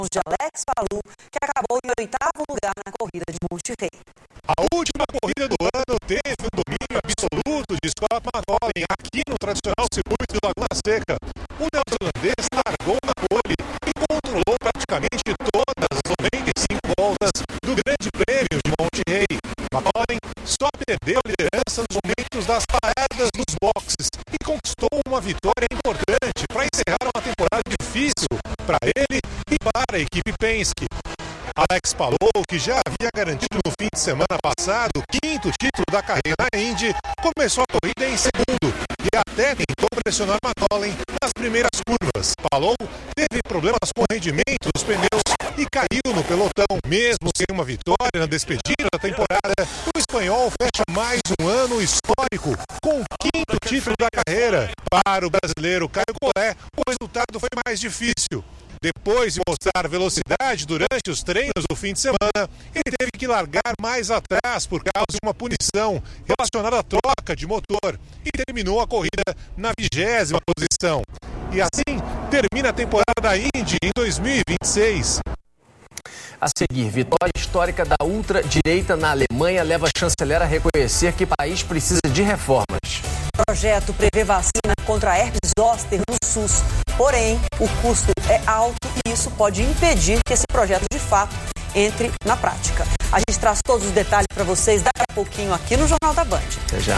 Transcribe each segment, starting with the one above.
mãos de Alex Palou, que acabou em 8º lugar na corrida de Monterrey. A última corrida do ano teve um domínio absoluto de Scott McLaughlin aqui no tradicional circuito de Laguna Seca. O neozelandês largou na pole e controlou praticamente todas as 95 voltas do Grande Prêmio de Monterrey. McLaughlin só perdeu a liderança nos momentos das paradas dos boxes e conquistou uma vitória importante para encerrar uma temporada difícil para ele e para a equipe Penske. Alex Palou, que já havia garantido no fim de semana passado o 5º título da carreira na Indy, começou a corrida em segundo e até tentou pressionar McLaughlin nas primeiras curvas. Palou teve problemas com o rendimento dos pneus e caiu no pelotão. Mesmo sem uma vitória na despedida da temporada, o espanhol fecha mais um ano histórico com o 5º título da carreira. Para o brasileiro Caio Collet, o resultado foi mais difícil. Depois de mostrar velocidade durante os treinos do fim de semana, ele teve que largar mais atrás por causa de uma punição relacionada à troca de motor e terminou a corrida na 20ª posição. E assim termina a temporada da Indy em 2026. A seguir, vitória histórica da ultradireita na Alemanha leva a chanceler a reconhecer que o país precisa de reformas. O projeto prevê vacina contra a herpes zoster no SUS. Porém, o custo é alto e isso pode impedir que esse projeto, de fato, entre na prática. A gente traz todos os detalhes para vocês daqui a pouquinho aqui no Jornal da Band. Até já.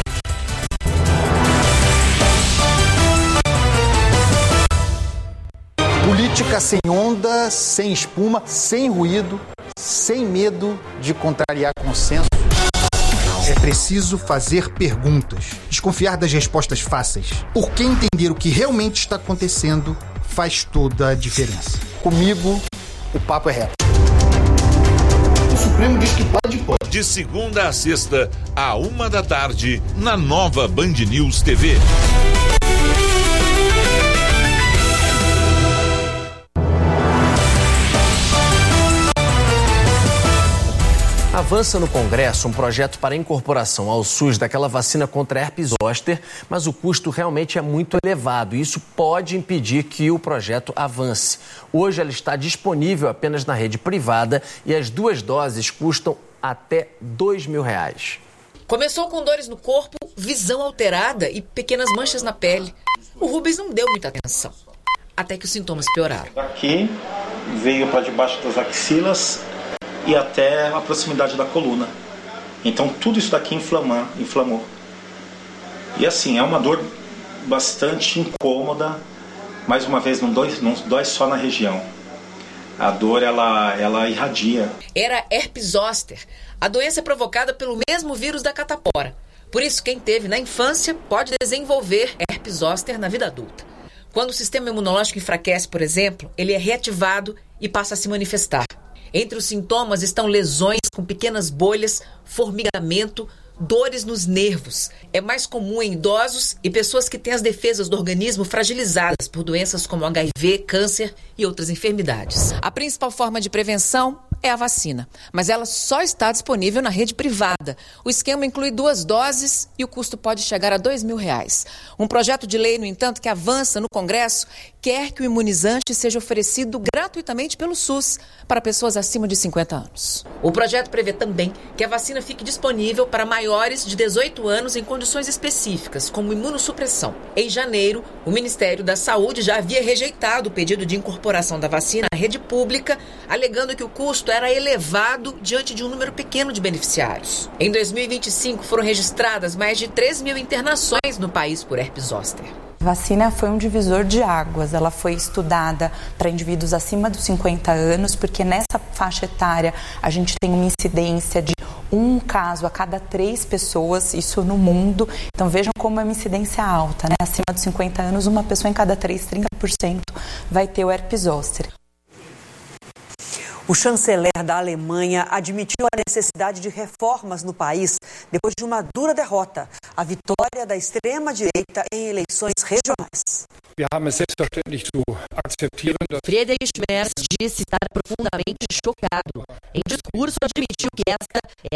Política sem onda, sem espuma, sem ruído, sem medo de contrariar consenso. É preciso fazer perguntas, desconfiar das respostas fáceis, porque entender o que realmente está acontecendo faz toda a diferença. Comigo, o papo é reto. O Supremo diz que pode. De segunda a sexta, à 13h, na nova Band News TV. Avança no Congresso um projeto para incorporação ao SUS daquela vacina contra herpes zoster, mas o custo realmente é muito elevado e isso pode impedir que o projeto avance. Hoje ela está disponível apenas na rede privada e as 2 doses custam até R$2.000. Começou com dores no corpo, visão alterada e pequenas manchas na pele. O Rubens não deu muita atenção, até que os sintomas pioraram. Daqui veio para debaixo das axilas e até a proximidade da coluna. Então tudo isso daqui inflamou. E assim, é uma dor bastante incômoda. Mais uma vez, não dói só na região. A dor, ela irradia. Era herpes zoster. A doença é provocada pelo mesmo vírus da catapora. Por isso, quem teve na infância pode desenvolver herpes zoster na vida adulta. Quando o sistema imunológico enfraquece, por exemplo, ele é reativado e passa a se manifestar. Entre os sintomas estão lesões com pequenas bolhas, formigamento, dores nos nervos. É mais comum em idosos e pessoas que têm as defesas do organismo fragilizadas por doenças como HIV, câncer e outras enfermidades. A principal forma de prevenção é a vacina, mas ela só está disponível na rede privada. O esquema inclui 2 doses e o custo pode chegar a R$2.000. Um projeto de lei, no entanto, que avança no Congresso, quer que o imunizante seja oferecido gratuitamente pelo SUS para pessoas acima de 50 anos. O projeto prevê também que a vacina fique disponível para maiores de 18 anos em condições específicas, como imunossupressão. Em janeiro, o Ministério da Saúde já havia rejeitado o pedido de incorporação da vacina à rede pública, alegando que o custo era elevado diante de um número pequeno de beneficiários. Em 2025, foram registradas mais de 3.000 internações no país por herpes zoster. A vacina foi um divisor de águas, ela foi estudada para indivíduos acima dos 50 anos, porque nessa faixa etária a gente tem uma incidência de 1 caso a cada 3 pessoas, isso no mundo. Então vejam como é uma incidência alta, né? Acima dos 50 anos, uma pessoa em cada 3, 30% vai ter o herpes zoster. O chanceler da Alemanha admitiu a necessidade de reformas no país depois de uma dura derrota, a vitória da extrema-direita em eleições regionais. Friedrich Merz disse estar profundamente chocado. Em discurso, admitiu que esta é